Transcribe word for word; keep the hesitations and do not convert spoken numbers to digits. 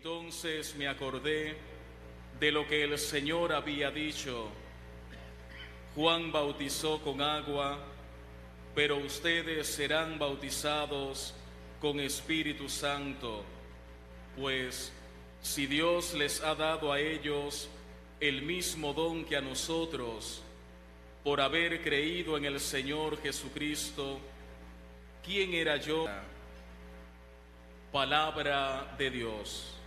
Entonces me acordé de lo que el Señor había dicho: Juan bautizó con agua, pero ustedes serán bautizados con Espíritu Santo. Pues si Dios les ha dado a ellos el mismo don que a nosotros, por haber creído en el Señor Jesucristo, ¿quién era yo? Palabra de Dios.